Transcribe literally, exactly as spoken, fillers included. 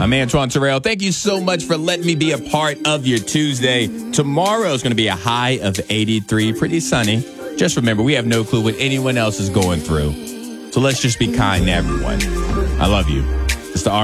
I'm Antoine Terrell. Thank you so much for letting me be a part of your Tuesday. Tomorrow is going to be a high of eighty-three, pretty sunny. Just remember, we have no clue what anyone else is going through. So let's just be kind to everyone. I love you. It's the